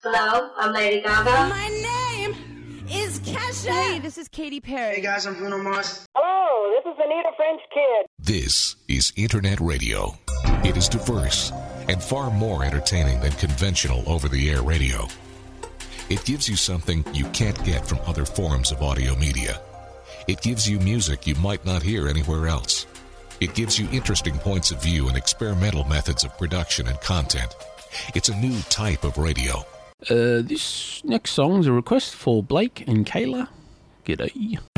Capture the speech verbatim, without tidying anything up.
Hello, I'm Lady Gaga. My name is Kesha. Hey, this is Katy Perry. Hey guys, I'm Bruno Mars. Hello, this is Anita French Kid. This is Internet Radio. It is diverse and far more entertaining than conventional over-the-air radio. It gives you something you can't get from other forms of audio media. It gives you music you might not hear anywhere else. It gives you interesting points of view and experimental methods of production and content. It's a new type of radio. Uh, this next song is a request for Blake and Kayla. G'day.